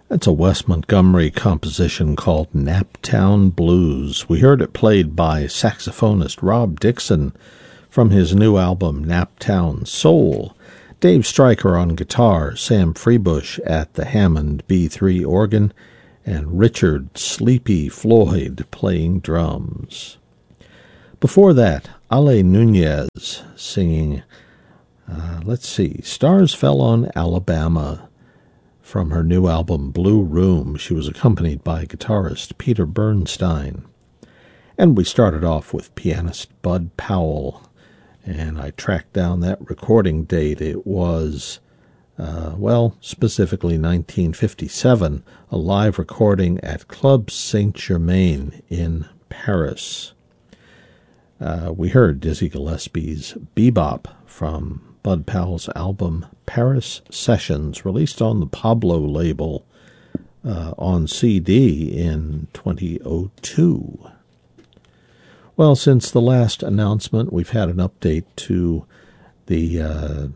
That's a Wes Montgomery composition called Naptown Blues. We heard it played by saxophonist Rob Dixon from his new album Naptown Soul. Dave Stryker on guitar, Sam Freebush at the Hammond B3 organ, and Richard Sleepy Floyd playing drums. Before that, Ale Nunez singing, Stars Fell on Alabama, from her new album Blue Room. She was accompanied by guitarist Peter Bernstein. And we started off with pianist Bud Powell, and I tracked down that recording date. It was, specifically 1957, a live recording at Club Saint-Germain in Paris. We heard Dizzy Gillespie's Bebop from Bud Powell's album Paris Sessions, released on the Pablo label on CD in 2002. Well, since the last announcement, we've had an update to the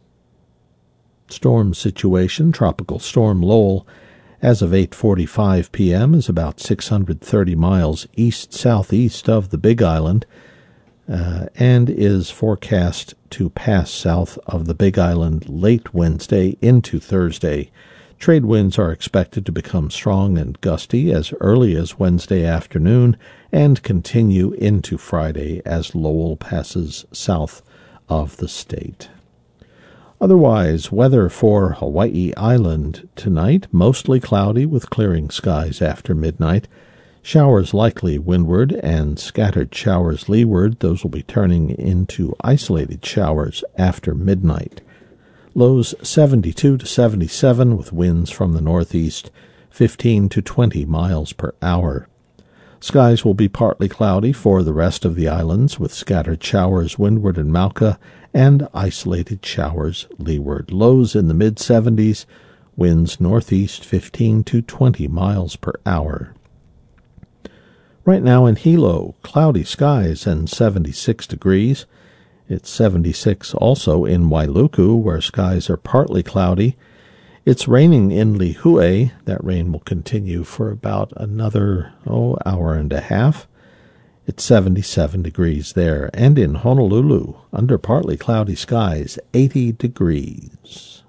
storm situation. Tropical Storm Lowell, as of 8:45 p.m., is about 630 miles east-southeast of the Big Island, and is forecast to pass south of the Big Island late Wednesday into Thursday. Trade winds are expected to become strong and gusty as early as Wednesday afternoon and continue into Friday as Lowell passes south of the state. Otherwise, weather for Hawaii Island tonight, mostly cloudy with clearing skies after midnight. Showers likely windward and scattered showers leeward. Those will be turning into isolated showers after midnight. Lows 72 to 77 with winds from the northeast, 15 to 20 miles per hour. Skies will be partly cloudy for the rest of the islands with scattered showers windward in Mauka and isolated showers leeward. Lows in the mid-70s, winds northeast 15 to 20 miles per hour. Right now in Hilo, cloudy skies and 76 degrees. It's 76 also in Wailuku, where skies are partly cloudy. It's raining in Lihue. That rain will continue for about another hour and a half. It's 77 degrees there. And in Honolulu, under partly cloudy skies, 80 degrees.